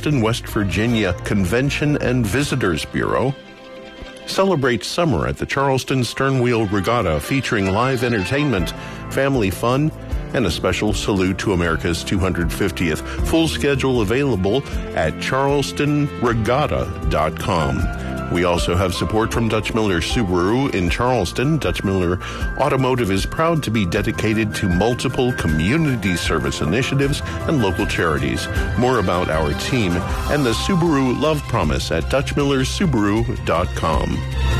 Charleston, West Virginia Convention and Visitors Bureau. Celebrate summer at the Charleston Sternwheel Regatta, featuring live entertainment, family fun, and a special salute to America's 250th. Full schedule available at charlestonregatta.com. We also have support from Dutch Miller Subaru in Charleston. Dutch Miller Automotive is proud to be dedicated to multiple community service initiatives and local charities. More about our team and the Subaru Love Promise at DutchMillerSubaru.com.